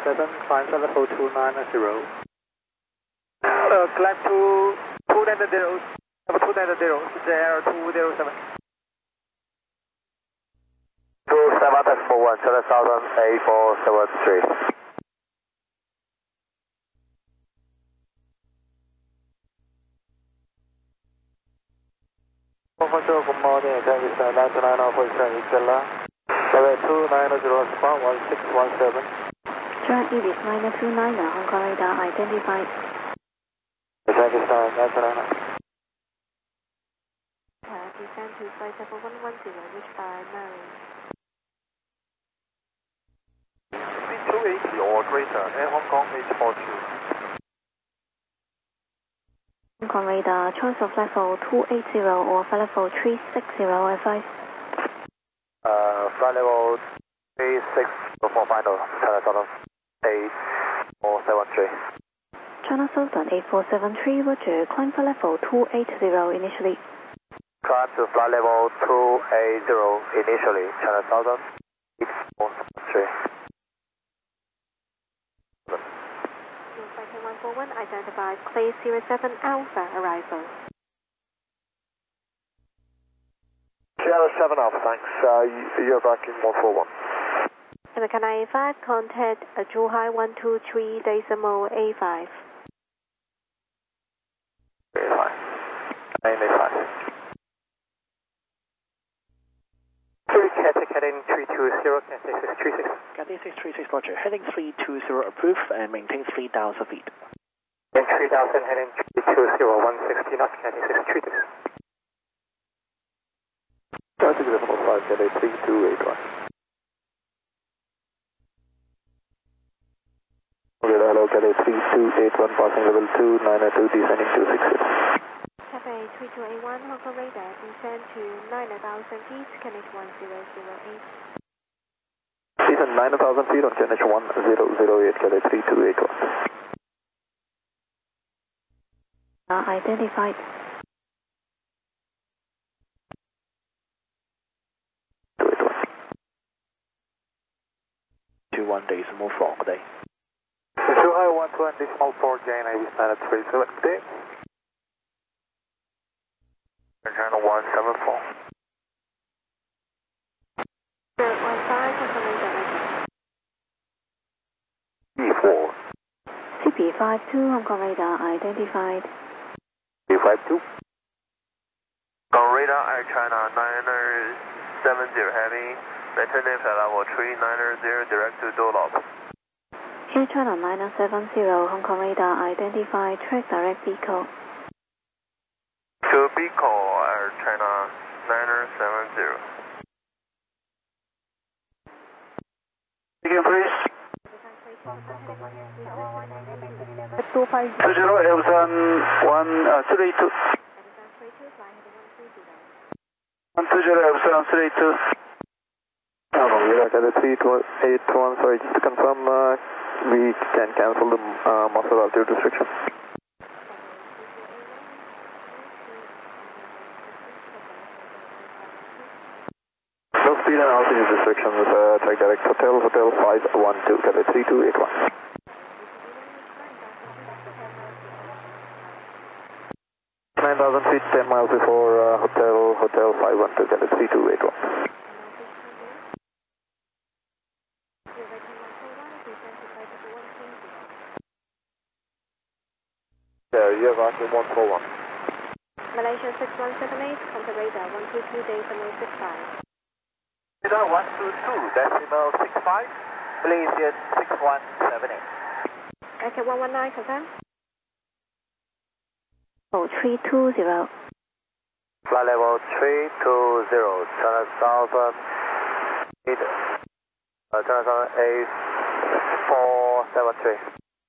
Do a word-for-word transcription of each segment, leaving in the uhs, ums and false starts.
seven, climb level two nine zero. Uh, climb to two nine zero, level two nine zero, J R two zero seven. two seven decimal one, seven thousand eight four seven three. Control, good morning, Yankee Star nine two nine four seven, Ikela. Level two nine zero, spot one six one seven. Joint Ibis nine two nine, Hong Kong radar identified. Yankee Star nine two nine. Uh, descend to flight level one one zero, reached by Mary. two eighty or greater, Air Hong Kong eight four two. Hong Kong radar, choice of level two eighty or flight level three sixty, advise. Uh, flight level three six for final, China Southern eight four seven three. China Southern eight four seven three, roger, climb flight level two eighty initially. Climb to flight level two eighty initially, China Southern eight four seven three. one four one, identified, clear zero seven Alpha, arrival. Sierra seven Alpha, thanks. Uh, you're back in one four one. American ninety-five, contact uh, Zhuhai one two three decimal A five. Very fine. ninety-five. Cathay heading three two zero, Cathay six three six. Cathay six three six, roger. Heading three two zero approved and maintain three thousand feet. And three thousand heading three two zero, one sixty knots, Cathay six three six. Traffic level five, Cathay three two eight one. Hello, Cathay three two eight one, passing level two nine two, descending two six six. Cathay three two eight one, Hong Kong radar, descend to nine thousand feet, connect one zero zero eight. Descend nine thousand feet on K N H one zero zero eight, Cathay three two eight one. Uh, identified. two eight one. two one decimal four, good day. Zhuhai one two one decimal four, J N A, we stand at three seven, good day. China one seven four. one five, Hong Kong radar. B four. C P five two, Hong Kong radar, identified. B five two. On radar, Air China nine seven zero heavy, maintaining flight level three nine zero, direct to Dolop. Air China nine seven zero, Hong Kong radar, identified, track direct vehicle. To Beacon, Air China nine seven zero. Begin, please. two five two zero, Epson one three two. one two zero, Epson three two. Oh, we are at three two eight one, sorry, just to confirm, uh, we can cancel the uh, muscle altitude restriction. No speed and altitude restrictions, uh, track direct hotel, hotel five one two, Cathay three two eight one. nine thousand feet, ten miles before uh, hotel, hotel five one two, Cathay three two eight one. Yeah, you're back in one four one. Malaysia six one seven eight, contact radar one two two decimal six five. Radar one two two decimal six five, Malaysian six one seven eight. Okay, one one nine, confirm. Oh, three two zero. Flight level three two zero, China Southern eight, uh, China Southern eight four seven three.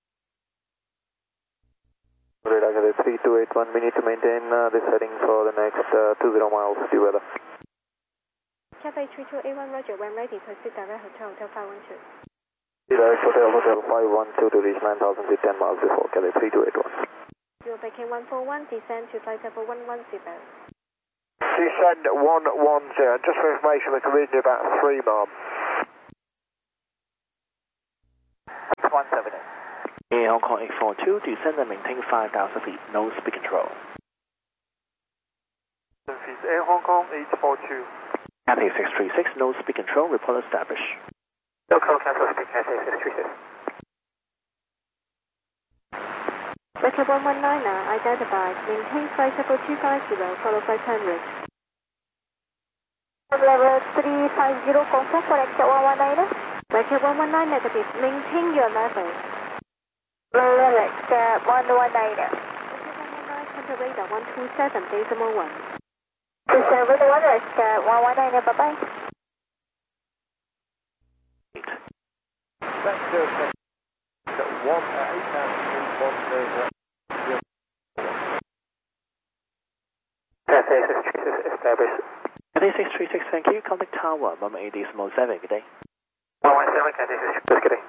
Radar Cathay three two eight one, we need to maintain uh, this heading for the next uh, two zero miles due weather. Cathay three two eight one, roger, when ready, proceed direct hotel, hotel five one two. Direct hotel, hotel five one two to reach nine thousand feet, ten miles before, Cathay three two eight one. You're back in one four one, descend to flight level one one zero. Descend one one zero, just for information, we can read you about three miles. one seven eight. Air Hong Kong eight four two, descend and maintain five thousand feet, no speed control. Air Hong Kong eight four two. Cathay six three six, no speed control, report established. Local cancel speed, Cathay six three six. Vector one one nine identified, maintain flight level two five zero, follow flight ten route. Level three five zero, contact for exit one one nine. Vector one one nine negative, maintain your level. Level exit one one nine. Vector one one nine, contact radar one two seven, decimal one. two seven one, exit one one nine, bye bye. Vector one eight thousand one zero. Cathay six three six established. Cathay six three six, thank you. Contact tower, one eight decimal seven, good day. one one seven, Cathay six three six, good day.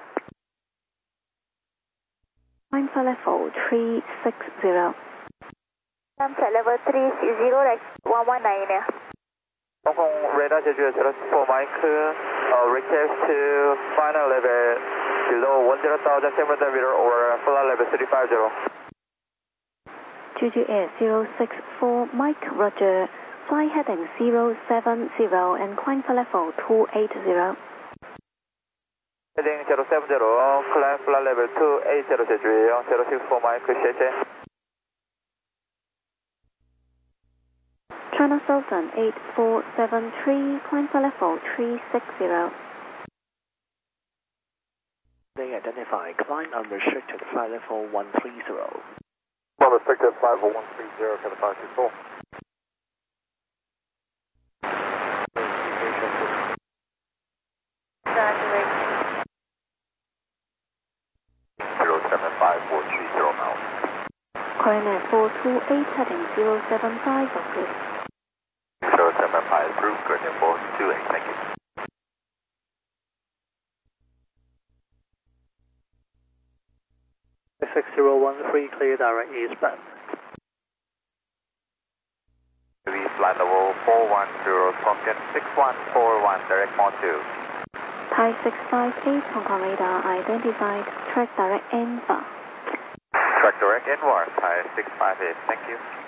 Climb for level three six zero. Climb for level three six zero, exit one one nine. Hong Kong radar schedule zero four Mike, uh, request to final level below one zero thousand seven hundred meter over flight level three five zero. Juju Air zero six four, Mike, roger. Fly heading zero seven zero and climb for level two eight zero. Heading zero seven zero, climb flight level two eight zero schedule, zero six four Mike,谢谢。 China Southern eight four seven three, climb for level three six zero. They identify, climb unrestricted flight level one three zero. Unrestricted flight level one three zero, Cathay five two four. zero seven five four three zero miles. Coordinate four two eight, heading zero seven five, approved. zero seven five approved, coordinate four two eight, thank you. six zero one three, clear direct eastbound. Flight level four one zero, Tonkin six one four one, direct Mont two. Thai six five eight, Hong Kong radar identified, track direct N V A. Track direct N V A R, Thai six five eight, thank you.